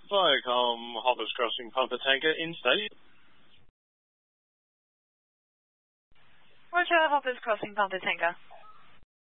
Viacom Hoppers Crossing Pumper Tanker in station. Roger, Hoppers Crossing Pumper Tanker.